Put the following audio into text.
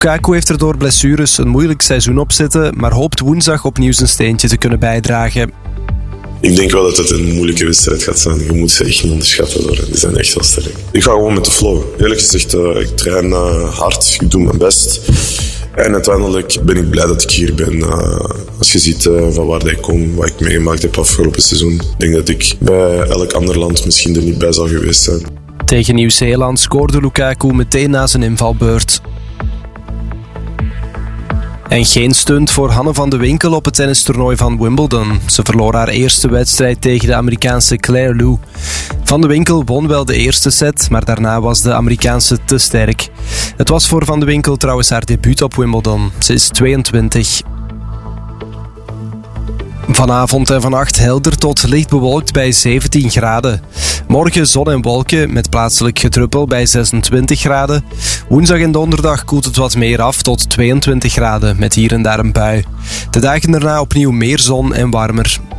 Lukaku heeft er door blessures een moeilijk seizoen op zitten, maar hoopt woensdag opnieuw zijn steentje te kunnen bijdragen. Ik denk wel dat het een moeilijke wedstrijd gaat zijn. Je moet ze echt niet onderschatten. Die zijn echt wel sterk. Ik ga gewoon met de flow. Eerlijk gezegd, ik train hard. Ik doe mijn best. En uiteindelijk ben ik blij dat ik hier ben. Als je ziet van waar ik kom, wat ik meegemaakt heb afgelopen seizoen. Ik denk dat ik bij elk ander land misschien er niet bij zou geweest zijn. Tegen Nieuw-Zeeland scoorde Lukaku meteen na zijn invalbeurt. En geen stunt voor Hanne van de Winkel op het tennistoernooi van Wimbledon. Ze verloor haar eerste wedstrijd tegen de Amerikaanse Claire Liu. Van de Winkel won wel de eerste set, maar daarna was de Amerikaanse te sterk. Het was voor Van de Winkel trouwens haar debuut op Wimbledon. Ze is 22. Vanavond en vannacht helder tot licht bewolkt bij 17 graden. Morgen zon en wolken met plaatselijk gedruppel bij 26 graden. Woensdag en donderdag koelt het wat meer af tot 22 graden met hier en daar een bui. De dagen daarna opnieuw meer zon en warmer.